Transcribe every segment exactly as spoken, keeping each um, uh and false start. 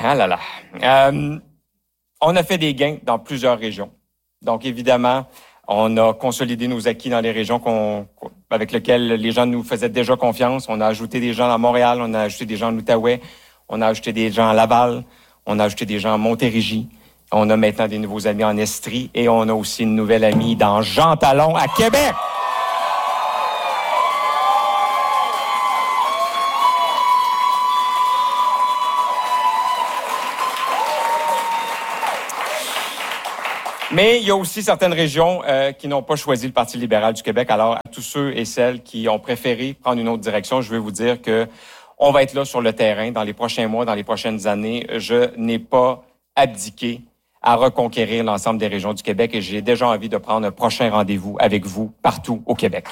ah là là. Euh, on a fait des gains dans plusieurs régions. Donc, évidemment, on a consolidé nos acquis dans les régions qu'on, avec lesquelles les gens nous faisaient déjà confiance. On a ajouté des gens à Montréal, on a ajouté des gens en Outaouais, on a ajouté des gens à Laval, on a ajouté des gens à Montérégie. On a maintenant des nouveaux amis en Estrie et on a aussi une nouvelle amie dans Jean Talon à Québec. Mais il y a aussi certaines régions euh, qui n'ont pas choisi le Parti libéral du Québec. Alors, à tous ceux et celles qui ont préféré prendre une autre direction, je veux vous dire que on va être là sur le terrain dans les prochains mois, dans les prochaines années. Je n'ai pas abdiqué à reconquérir l'ensemble des régions du Québec et j'ai déjà envie de prendre un prochain rendez-vous avec vous partout au Québec.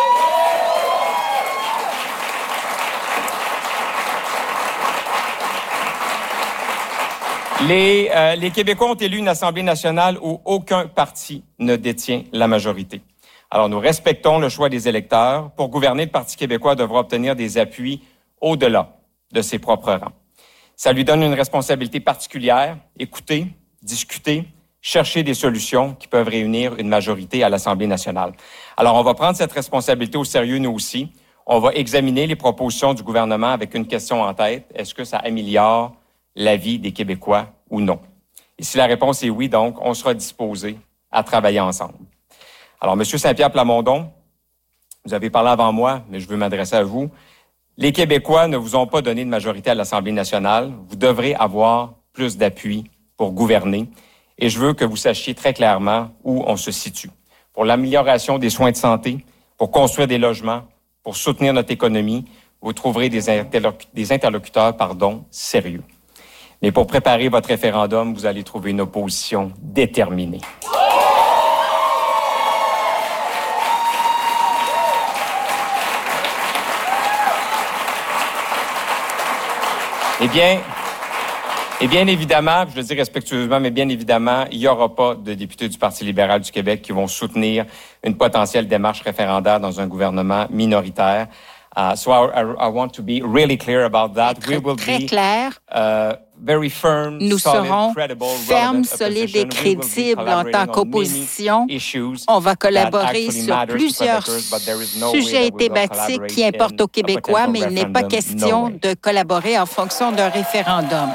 Les, euh, les Québécois ont élu une Assemblée nationale où aucun parti ne détient la majorité. Alors, nous respectons le choix des électeurs. Pour gouverner, le Parti québécois devra obtenir des appuis au-delà de ses propres rangs. Ça lui donne une responsabilité particulière, écouter, discuter, chercher des solutions qui peuvent réunir une majorité à l'Assemblée nationale. Alors, on va prendre cette responsabilité au sérieux, nous aussi. On va examiner les propositions du gouvernement avec une question en tête. Est-ce que ça améliore la vie des Québécois ou non? Et si la réponse est oui, donc, on sera disposé à travailler ensemble. Alors, M. Saint-Pierre Plamondon, vous avez parlé avant moi, mais je veux m'adresser à vous. Les Québécois ne vous ont pas donné de majorité à l'Assemblée nationale. Vous devrez avoir plus d'appui pour gouverner. Et je veux que vous sachiez très clairement où on se situe. Pour l'amélioration des soins de santé, pour construire des logements, pour soutenir notre économie, vous trouverez des, interloc- des interlocuteurs pardon, sérieux. Mais pour préparer votre référendum, vous allez trouver une opposition déterminée. Eh bien, et bien évidemment, je le dis respectueusement, mais bien évidemment, il n'y aura pas de députés du Parti libéral du Québec qui vont soutenir une potentielle démarche référendaire dans un gouvernement minoritaire. Uh, so I, I, I want to be really clear about that. Très, We will très be clair. Uh, very firm, Nous solid, serons credible, fermes, relevant solides et opposition. We will be crédibles en collaborating tant on qu'opposition. many issues On va that collaborer actually sur matters to plusieurs Quebecers, but there is no way sujets et that we will thématiques collaborate qui importent in aux a Québécois, potential mais il n'est pas referendum. question No way. de collaborer en fonction d'un référendum.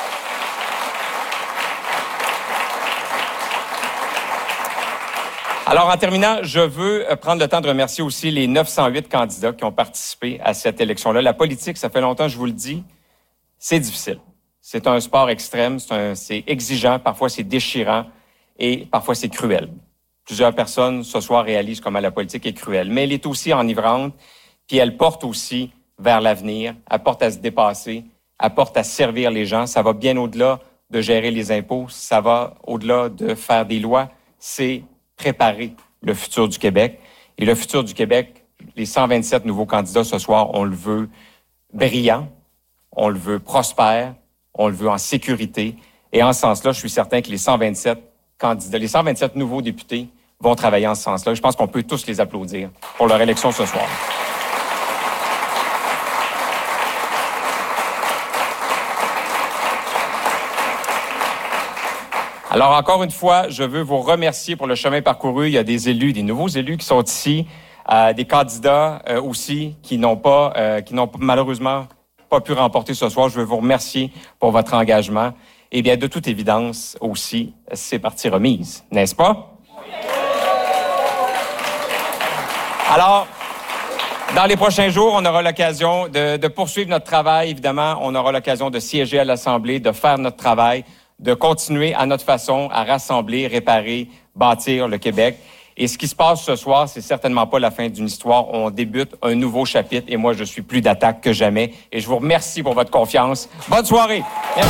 Alors, en terminant, je veux prendre le temps de remercier aussi les neuf cent huit candidats qui ont participé à cette élection-là. La politique, ça fait longtemps, je vous le dis, c'est difficile. C'est un sport extrême, c'est, un, c'est exigeant, parfois c'est déchirant et parfois c'est cruel. Plusieurs personnes ce soir réalisent comment la politique est cruelle, mais elle est aussi enivrante, puis elle porte aussi vers l'avenir, elle porte à se dépasser, elle porte à servir les gens. Ça va bien au-delà de gérer les impôts, ça va au-delà de faire des lois, c'est préparer le futur du Québec. Et le futur du Québec, les cent vingt-sept nouveaux candidats ce soir, on le veut brillant, on le veut prospère, on le veut en sécurité. Et en ce sens-là, je suis certain que les cent vingt-sept candidats, les cent vingt-sept nouveaux députés vont travailler en ce sens-là. Je pense qu'on peut tous les applaudir pour leur élection ce soir. Alors, encore une fois, je veux vous remercier pour le chemin parcouru. Il y a des élus, des nouveaux élus qui sont ici, euh, des candidats euh, aussi qui n'ont pas, euh, qui n'ont malheureusement pas pu remporter ce soir. Je veux vous remercier pour votre engagement. Et bien, de toute évidence aussi, c'est partie remise, n'est-ce pas? Alors, dans les prochains jours, on aura l'occasion de, de poursuivre notre travail. Évidemment, on aura l'occasion de siéger à l'Assemblée, de faire notre travail, de continuer à notre façon à rassembler, réparer, bâtir le Québec. Et ce qui se passe ce soir, c'est certainement pas la fin d'une histoire. On débute un nouveau chapitre et moi, je suis plus d'attaque que jamais. Et je vous remercie pour votre confiance. Bonne soirée! Merci.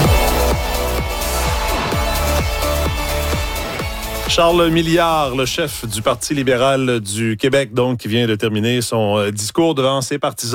Charles Milliard, le chef du Parti libéral du Québec, donc, qui vient de terminer son discours devant ses partisans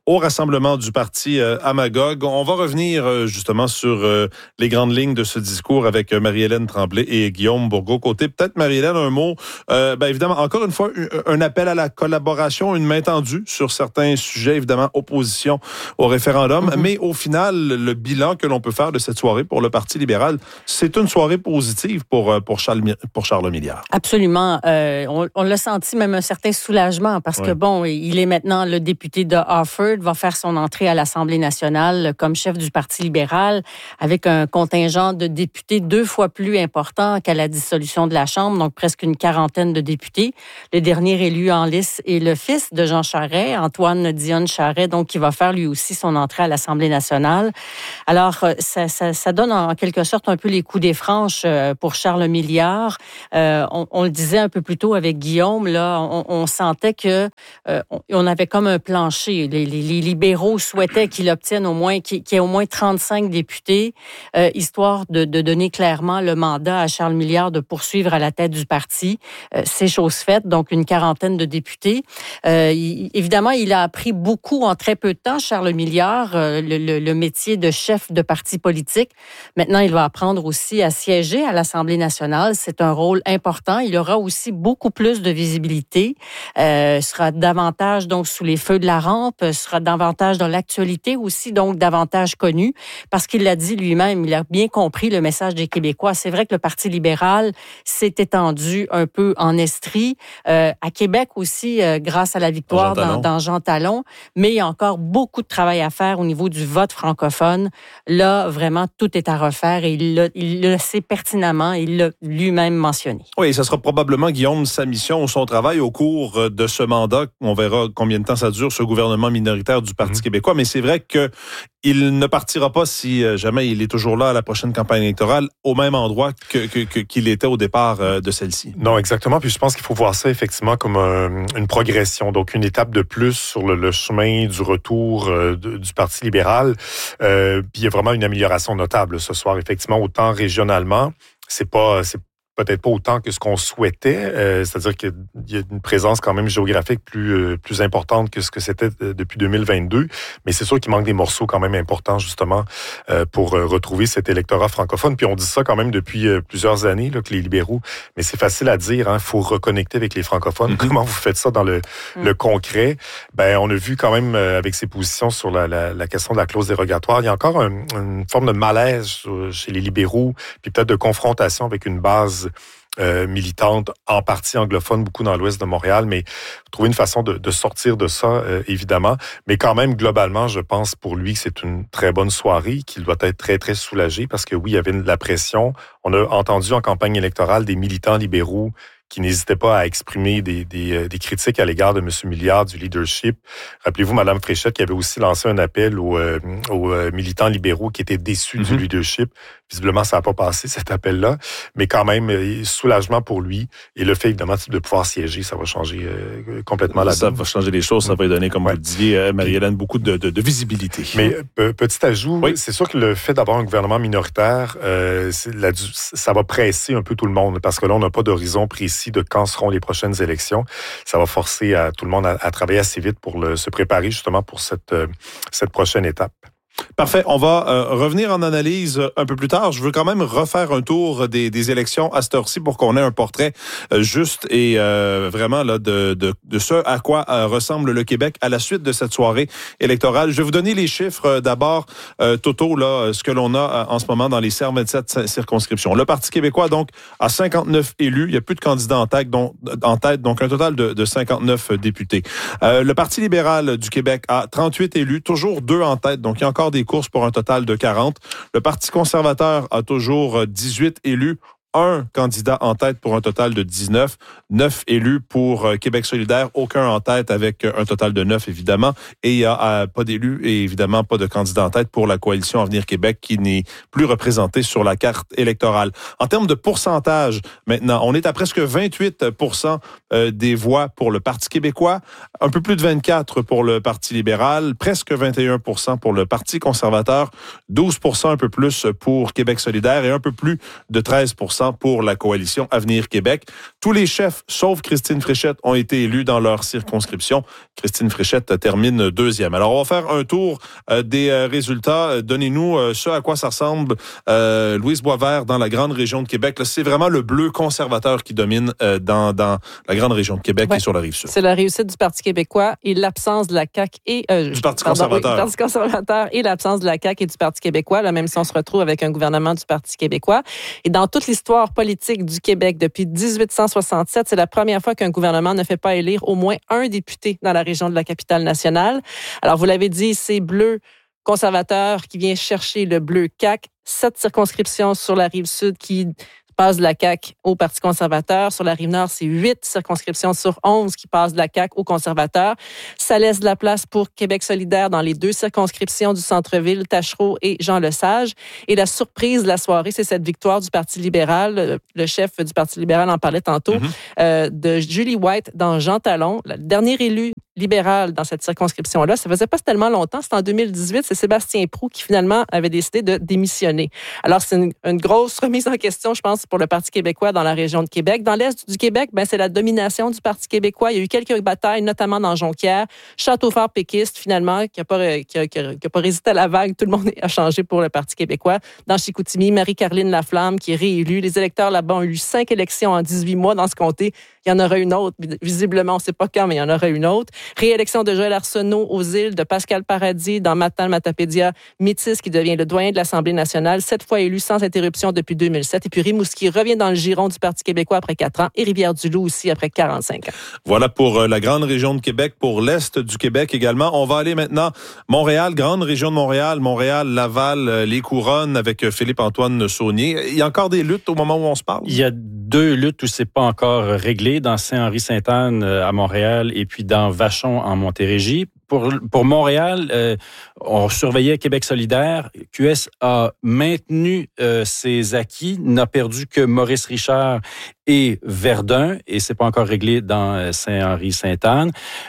au rassemblement du parti euh, à Magog. On va revenir euh, justement sur euh, les grandes lignes de ce discours avec euh, Marie-Hélène Tremblay et Guillaume Bourgault-Côté. Peut-être, Marie-Hélène, un mot. Euh, ben, évidemment, encore une fois, un, un appel à la collaboration, une main tendue sur certains sujets, évidemment, opposition au référendum. Mm-hmm. Mais au final, le bilan que l'on peut faire de cette soirée pour le Parti libéral, c'est une soirée positive pour, pour, Charles, pour Charles Milliard. Absolument. Euh, on, on l'a senti même un certain soulagement parce oui. que, bon, il est maintenant le député de Harford, va faire son entrée à l'Assemblée nationale comme chef du Parti libéral avec un contingent de députés deux fois plus important qu'à la dissolution de la Chambre, donc presque une quarantaine de députés. Le dernier élu en lice est le fils de Jean Charest, Antoine Dionne Charest, donc qui va faire lui aussi son entrée à l'Assemblée nationale. Alors, ça, ça, ça donne en quelque sorte un peu les coups des franches pour Charles Milliard. Euh, on, on le disait un peu plus tôt avec Guillaume, là, on, on sentait que euh, on avait comme un plancher. Les, les, les libéraux souhaitaient qu'il obtienne au moins, qu'il, qu'il y ait au moins trente-cinq députés, euh, histoire de, de donner clairement le mandat à Charles Milliard de poursuivre à la tête du parti. Euh, c'est chose faite, donc une quarantaine de députés. Euh, il, évidemment, il a appris beaucoup en très peu de temps, Charles Milliard, euh, le, le, le métier de chef de parti politique. Maintenant, il va apprendre aussi à siéger à l'Assemblée nationale. C'est un rôle important. Il aura aussi beaucoup plus de visibilité. Euh, sera davantage donc sous les feux de la rampe, sera davantage dans l'actualité aussi, donc davantage connu, parce qu'il l'a dit lui-même, il a bien compris le message des Québécois. C'est vrai que le Parti libéral s'est étendu un peu en Estrie, euh, à Québec aussi, euh, grâce à la victoire dans, dans Jean Talon, mais il y a encore beaucoup de travail à faire au niveau du vote francophone. Là, vraiment, tout est à refaire et il le, il le sait pertinemment, il l'a lui-même mentionné. Oui, ça sera probablement, Guillaume, sa mission ou son travail au cours de ce mandat. On verra combien de temps ça dure, ce gouvernement minoritaire du Parti mmh. québécois, mais c'est vrai que il ne partira pas si jamais il est toujours là à la prochaine campagne électorale au même endroit que, que, que, qu'il était au départ de celle-ci. Non, exactement. Puis je pense qu'il faut voir ça effectivement comme un, une progression, donc une étape de plus sur le, le chemin du retour euh, de, du Parti libéral. Euh, puis il y a vraiment une amélioration notable ce soir, effectivement, autant régionalement. C'est pas... C'est peut-être pas autant que ce qu'on souhaitait, euh, c'est-à-dire qu'il y a une présence quand même géographique plus euh, plus importante que ce que c'était depuis deux mille vingt-deux, mais c'est sûr qu'il manque des morceaux quand même importants justement euh, pour euh, retrouver cet électorat francophone. Puis on dit ça quand même depuis euh, plusieurs années, là, que les libéraux, mais c'est facile à dire, hein, faut reconnecter avec les francophones. Mm-hmm. Comment vous faites ça dans le, mm. le concret? Ben on a vu quand même euh, avec ses positions sur la, la, la question de la clause dérogatoire, il y a encore un, une forme de malaise chez les libéraux, puis peut-être de confrontation avec une base Euh, militante, en partie anglophone, beaucoup dans l'ouest de Montréal, mais trouver une façon de, de sortir de ça, euh, évidemment. Mais quand même, globalement, je pense pour lui que c'est une très bonne soirée, qu'il doit être très, très soulagé parce que oui, il y avait de la pression. On a entendu en campagne électorale des militants libéraux qui n'hésitaient pas à exprimer des, des, des critiques à l'égard de M. Milliard, du leadership. Rappelez-vous, Mme Fréchette qui avait aussi lancé un appel aux, euh, aux militants libéraux qui étaient déçus mm-hmm. du leadership. Visiblement, ça n'a pas passé, cet appel-là. Mais quand même, soulagement pour lui. Et le fait, évidemment, de pouvoir siéger, ça va changer euh, complètement la donne. Ça va changer les choses. Ça va donner, comme ouais. vous le disiez, euh, Marie-Hélène, beaucoup de, de, de visibilité. Mais euh, petit ajout, oui. c'est sûr que le fait d'avoir un gouvernement minoritaire, euh, c'est la, ça va presser un peu tout le monde. Parce que là, on n'a pas d'horizon précis de quand seront les prochaines élections. Ça va forcer à, tout le monde à, à travailler assez vite pour le, se préparer justement pour cette, euh, cette prochaine étape. Parfait. On va euh, revenir en analyse un peu plus tard. Je veux quand même refaire un tour des, des élections à cette heure-ci pour qu'on ait un portrait euh, juste et euh, vraiment là de, de, de ce à quoi euh, ressemble le Québec à la suite de cette soirée électorale. Je vais vous donner les chiffres euh, d'abord. Euh, Toto, là, ce que l'on a euh, en ce moment dans les C R vingt-sept circonscriptions. Le Parti québécois, donc, a cinquante-neuf élus. Il n'y a plus de candidats en tête, donc, en tête, donc un total de, de cinquante-neuf députés. Euh, le Parti libéral du Québec a trente-huit élus, toujours deux en tête, donc il y a encore des courses pour un total de quarante. Le Parti conservateur a toujours dix-huit élus, un candidat en tête pour un total de dix-neuf, neuf élus pour Québec solidaire, aucun en tête avec un total de neuf, évidemment, et il n'y a euh, pas d'élus et évidemment pas de candidat en tête pour la coalition Avenir Québec qui n'est plus représentée sur la carte électorale. En termes de pourcentage, maintenant, on est à presque vingt-huit pour cent des voix pour le Parti québécois, un peu plus de vingt-quatre pour le Parti libéral, presque vingt et un pour cent pour le Parti conservateur, douze pour cent un peu plus pour Québec solidaire et un peu plus de treize pour cent cent pour la coalition Avenir Québec. Tous les chefs, sauf Christine Fréchette, ont été élus dans leur circonscription. Christine Fréchette termine deuxième. Alors, on va faire un tour euh, des euh, résultats. Donnez-nous euh, ce à quoi ça ressemble, euh, Louise Boisvert, dans la grande région de Québec. Là, c'est vraiment le bleu conservateur qui domine euh, dans, dans la grande région de Québec ouais. et sur la Rive-Sud. C'est la réussite du Parti québécois et l'absence de la C A Q et... Euh, du Parti pardon, conservateur. Oui, du Parti conservateur et l'absence de la C A Q et du Parti québécois, là, même si on se retrouve avec un gouvernement du Parti québécois. Et dans toute l'histoire politique du Québec, depuis dix-huit cent soixante-sept, c'est la première fois qu'un gouvernement ne fait pas élire au moins un député dans la région de la capitale nationale. Alors, vous l'avez dit, c'est bleu conservateur qui vient chercher le bleu C A Q. Sept circonscriptions sur la Rive-Sud qui passe de la C A Q au Parti conservateur. Sur la Rive-Nord, c'est huit circonscriptions sur onze qui passent de la C A Q au conservateur. Ça laisse de la place pour Québec solidaire dans les deux circonscriptions du centre-ville, Tachereau et Jean-Lesage. Et la surprise de la soirée, c'est cette victoire du Parti libéral. Le chef du Parti libéral en parlait tantôt, mm-hmm. euh, de Julie White dans Jean Talon, le dernier élu libéral dans cette circonscription-là. Ça faisait pas tellement longtemps. C'était en deux mille dix-huit. C'est Sébastien Proulx qui, finalement, avait décidé de démissionner. Alors, c'est une, une grosse remise en question, je pense, pour le Parti québécois dans la région de Québec. Dans l'Est du Québec, ben, c'est la domination du Parti québécois. Il y a eu quelques batailles, notamment dans Jonquière. Châteaufort péquiste, finalement, qui n'a pas, qui a, qui a, qui a pas résisté à la vague. Tout le monde a changé pour le Parti québécois. Dans Chicoutimi, Marie-Caroline Laflamme, qui est réélue. Les électeurs là-bas ont eu cinq élections en dix-huit mois dans ce comté. Il y en aura une autre. Visiblement, on ne sait pas quand, mais il y en aura une autre. Réélection de Joël Arsenault aux îles, de Pascal Paradis dans Matane-Matapédia, Métis qui devient le doyen de l'Assemblée nationale, sept fois élu sans interruption depuis deux mille sept. Et puis Rimouski revient dans le giron du Parti québécois après quatre ans et Rivière-du-Loup aussi après quarante-cinq ans. Voilà pour la grande région de Québec, pour l'Est du Québec également. On va aller maintenant Montréal, grande région de Montréal, Montréal, Laval, les Couronnes avec Philippe-Antoine Saunier. Il y a encore des luttes au moment où on se parle? Il y a deux luttes où c'est pas encore réglé, dans Saint-Henri-Sainte-Anne à Montréal et puis dans Vachon en Montérégie. Pour, pour Montréal, euh, on surveillait Québec solidaire. Q S a maintenu euh, ses acquis, n'a perdu que Maurice Richard et Verdun, et c'est pas encore réglé dans Saint-Henri-Sainte-Anne.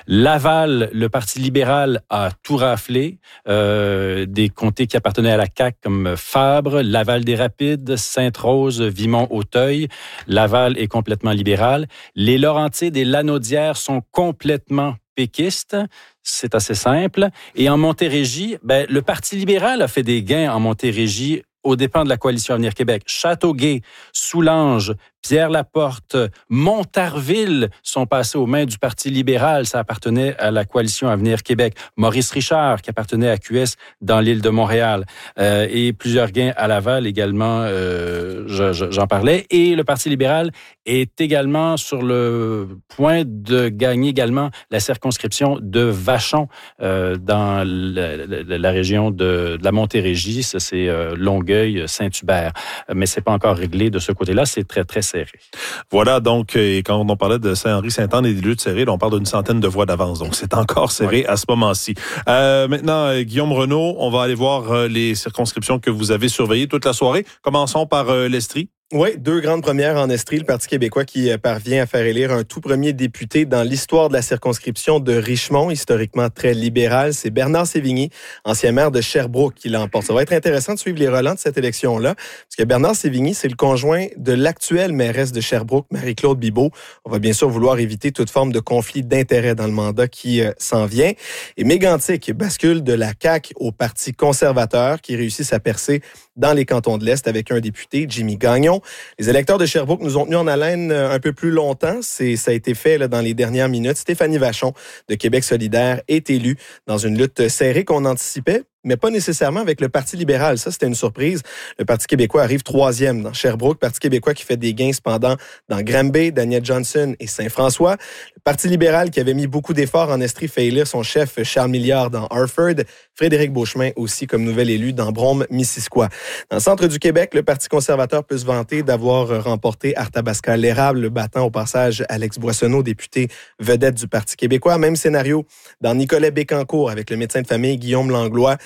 Laval, le Parti libéral a tout raflé, euh, des comtés qui appartenaient à la C A Q comme Fabre, Laval-des-Rapides, Sainte-Rose, Vimont-Auteuil. Laval est complètement libéral. Les Laurentides et Lanaudière sont complètement péquistes. C'est assez simple. Et en Montérégie, ben, le Parti libéral a fait des gains en Montérégie aux dépens de la Coalition Avenir Québec. Châteauguay, Soulanges, Pierre-Laporte, Montarville sont passés aux mains du Parti libéral. Ça appartenait à la Coalition Avenir Québec. Maurice Richard, qui appartenait à Q S dans l'île de Montréal. Euh, et plusieurs gains à Laval également, euh, je, je, j'en parlais. Et le Parti libéral est également sur le point de gagner également la circonscription de Vachon euh, dans la, la, la région de, de la Montérégie. Ça, c'est euh, Longueuil, Saint-Hubert. Mais c'est pas encore réglé de ce côté-là. C'est très, très serré. Voilà, donc, et quand on parlait de Saint-Henri-Sainte-Anne et des luttes serrées, on parle d'une centaine de voix d'avance. Donc, c'est encore serré oui. à ce moment-ci. Euh, maintenant, euh, Guillaume Renaud, on va aller voir euh, les circonscriptions que vous avez surveillées toute la soirée. Commençons par euh, l'Estrie. Oui, deux grandes premières en Estrie. Le Parti québécois qui parvient à faire élire un tout premier député dans l'histoire de la circonscription de Richmond, historiquement très libéral. C'est Bernard Sévigny, ancien maire de Sherbrooke, qui l'emporte. Ça va être intéressant de suivre les relents de cette élection-là, parce que Bernard Sévigny, c'est le conjoint de l'actuelle mairesse de Sherbrooke, Marie-Claude Bibeau. On va bien sûr vouloir éviter toute forme de conflit d'intérêts dans le mandat qui euh, s'en vient. Et Mégantic bascule de la C A Q au Parti conservateur, qui réussit à percer dans les cantons de l'Est avec un député, Jimmy Gagnon. Les électeurs de Sherbrooke nous ont tenus en haleine un peu plus longtemps. C'est, ça a été fait là, dans les dernières minutes. Stéphanie Vachon de Québec solidaire est élue dans une lutte serrée qu'on anticipait, mais pas nécessairement avec le Parti libéral. Ça, c'était une surprise. Le Parti québécois arrive troisième dans Sherbrooke. Parti québécois qui fait des gains cependant dans Granby, Daniel Johnson et Saint-François. Le Parti libéral qui avait mis beaucoup d'efforts en Estrie fait élire son chef Charles Milliard dans Harford. Frédéric Beauchemin aussi comme nouvel élu dans Brome-Missisquoi. Dans le centre du Québec, le Parti conservateur peut se vanter d'avoir remporté Arthabasca-L'Érable, le battant au passage Alex Boissonneau, député vedette du Parti québécois. Même scénario dans Nicolet-Bécancour avec le médecin de famille Guillaume Langlois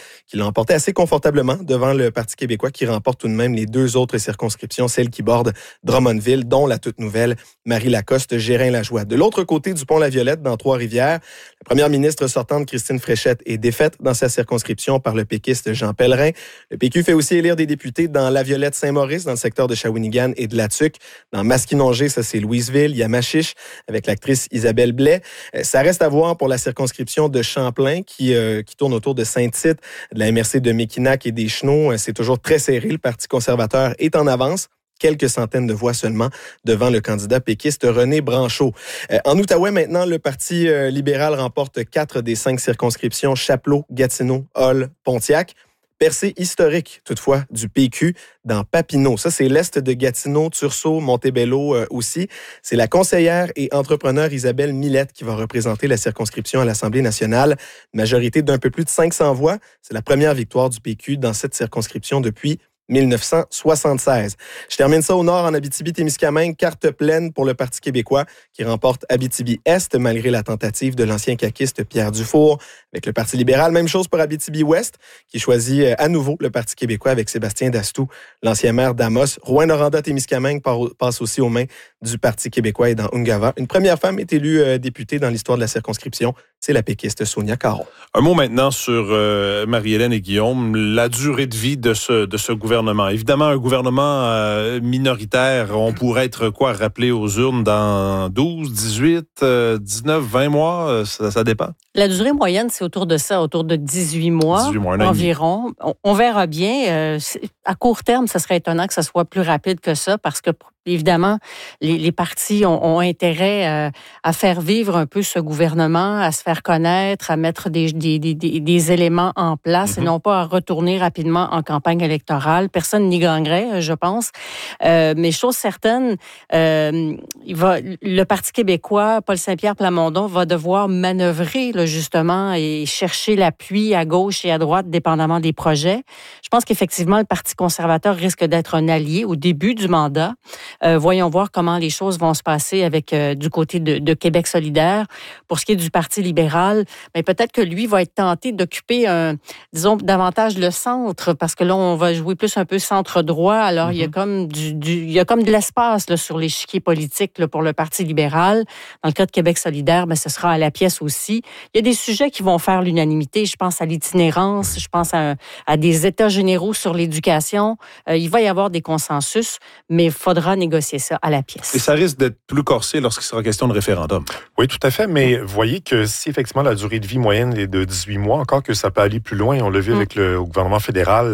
qui l'a emporté assez confortablement devant le Parti québécois qui remporte tout de même les deux autres circonscriptions, celles qui bordent Drummondville, dont la toute nouvelle Marie Lacoste, Gérin-Lajoie. De l'autre côté du pont La Violette, dans Trois-Rivières, la première ministre sortante Christine Fréchette est défaite dans sa circonscription par le péquiste Jean Pellerin. Le P Q fait aussi élire des députés dans La Violette-Saint-Maurice, dans le secteur de Shawinigan et de La Tuque. Dans Masquinongé, ça c'est Louisville. Il y a Machiche avec l'actrice Isabelle Blais. Ça reste à voir pour la circonscription de Champlain qui, euh, qui tourne autour de Saint-Tite, de la M R C de Mekinac et des Chenaux. C'est toujours très serré. Le Parti conservateur est en avance. Quelques centaines de voix seulement devant le candidat péquiste René Branchot. Euh, en Outaouais, maintenant, le Parti euh, libéral remporte quatre des cinq circonscriptions, Chapleau, Gatineau, Hull, Pontiac. Percée historique, toutefois, du P Q dans Papineau. Ça, c'est l'est de Gatineau, Tursault, Montebello euh, aussi. C'est la conseillère et entrepreneur Isabelle Millette qui va représenter la circonscription à l'Assemblée nationale. Une majorité d'un peu plus de cinq cents voix. C'est la première victoire du P Q dans cette circonscription depuis dix-neuf cent soixante-seize. Je termine ça au nord en Abitibi-Témiscamingue, carte pleine pour le Parti québécois qui remporte Abitibi-Est malgré la tentative de l'ancien caquiste Pierre Dufour. Avec le Parti libéral, même chose pour Abitibi-Ouest qui choisit à nouveau le Parti québécois avec Sébastien Dastou, l'ancien maire d'Amos. Rouyn-Noranda-Témiscamingue passe aussi aux mains du Parti québécois et dans Ungava. Une première femme est élue députée dans l'histoire de la circonscription. C'est la péquiste Sonia Caron. Un mot maintenant sur euh, Marie-Hélène et Guillaume, la durée de vie de ce, de ce gouvernement. Évidemment, un gouvernement euh, minoritaire, on pourrait être quoi, rappelé aux urnes dans douze, dix-huit, dix-neuf, vingt mois, ça, ça dépend. La durée moyenne, c'est autour de ça, autour de dix-huit mois, dix-huit mois environ. On, on verra bien. Euh, à court terme, ça serait étonnant que ça soit plus rapide que ça parce que évidemment, les, les partis ont, ont intérêt euh, à faire vivre un peu ce gouvernement, à se faire connaître, à mettre des, des, des, des éléments en place mm-hmm. et non pas à retourner rapidement en campagne électorale. Personne n'y gagnerait, je pense. Euh, mais chose certaine, euh, il va, le Parti québécois, Paul Saint-Pierre Plamondon, va devoir manœuvrer là, justement et chercher l'appui à gauche et à droite, dépendamment des projets. Je pense qu'effectivement, le Parti conservateur risque d'être un allié au début du mandat. Euh, voyons voir comment les choses vont se passer avec euh, du côté de, de Québec solidaire. Pour ce qui est du Parti libéral, mais peut-être que lui va être tenté d'occuper, un, disons, davantage le centre, parce que là, on va jouer plus un peu centre-droit. Alors, mm-hmm. il y a comme du, du, il y a comme de l'espace là, sur l'échiquier politique là, pour le Parti libéral. Dans le cas de Québec solidaire, ben, ce sera à la pièce aussi. Il y a des sujets qui vont faire l'unanimité. Je pense à l'itinérance, je pense à, à des états généraux sur l'éducation. Euh, il va y avoir des consensus, mais il faudra négocier ça à la pièce. Et ça risque d'être plus corsé lorsqu'il sera question de référendum. Oui, tout à fait, mais voyez que si effectivement la durée de vie moyenne est de dix-huit mois, encore que ça peut aller plus loin, on l'a vu mm. avec le gouvernement fédéral,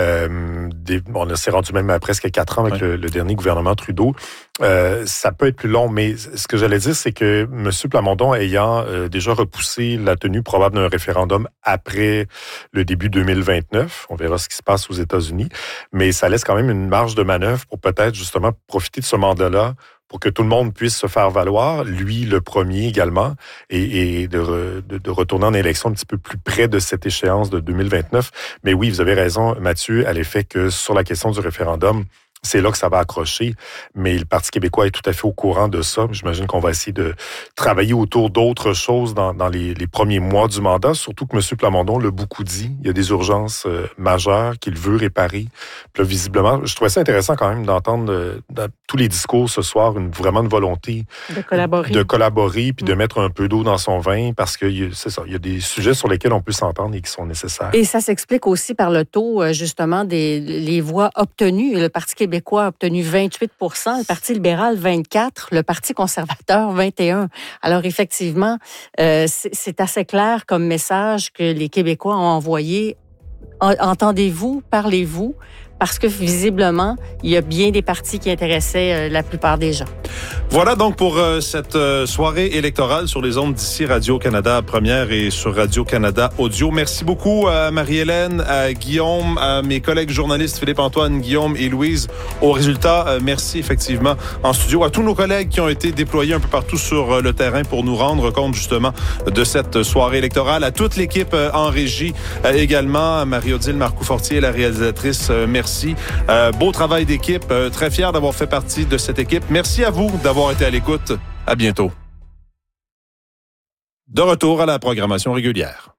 euh, des, on s'est rendu même à presque quatre ans avec ouais. le, le dernier gouvernement Trudeau, euh, ça peut être plus long, mais ce que j'allais dire, c'est que M. Plamondon, ayant euh, déjà repoussé la tenue probable d'un référendum après le début deux mille vingt-neuf, on verra ce qui se passe aux États-Unis, mais ça laisse quand même une marge de manœuvre pour peut-être justement profiter de ce mandat-là pour que tout le monde puisse se faire valoir, lui le premier également, et, et de, re, de, de retourner en élection un petit peu plus près de cette échéance de deux mille vingt-neuf. Mais oui, vous avez raison, Mathieu, à l'effet que sur la question du référendum, c'est là que ça va accrocher, mais le Parti québécois est tout à fait au courant de ça. J'imagine qu'on va essayer de travailler autour d'autres choses dans, dans les, les premiers mois du mandat, surtout que M. Plamondon l'a beaucoup dit. Il y a des urgences euh, majeures qu'il veut réparer. Puis là, visiblement, je trouvais ça intéressant quand même d'entendre euh, dans tous les discours ce soir une, vraiment une volonté de collaborer, de collaborer puis mmh. de mettre un peu d'eau dans son vin parce que c'est ça, il y a des sujets sur lesquels on peut s'entendre et qui sont nécessaires. Et ça s'explique aussi par le taux, justement, des les voix obtenues. Le Parti québécois québécois a obtenu vingt-huit pour cent, le Parti libéral vingt-quatre, le Parti conservateur vingt et un. Alors effectivement, euh, c'est, c'est assez clair comme message que les Québécois ont envoyé. Entendez-vous, parlez-vous, parce que visiblement, il y a bien des partis qui intéressaient euh, la plupart des gens. Voilà donc pour euh, cette euh, soirée électorale sur les ondes d'ici Radio-Canada Première et sur Radio-Canada Audio. Merci beaucoup à Marie-Hélène, à Guillaume, à mes collègues journalistes Philippe-Antoine, Guillaume et Louise. Au résultat, euh, merci effectivement en studio à tous nos collègues qui ont été déployés un peu partout sur euh, le terrain pour nous rendre compte justement de cette soirée électorale. À toute l'équipe euh, en régie euh, également, à Marie-Odile Marcoux-Fortier, la réalisatrice, euh, merci. Euh, beau travail d'équipe. Euh, très fier d'avoir fait partie de cette équipe. Merci à vous d'avoir été à l'écoute. À bientôt. De retour à la programmation régulière.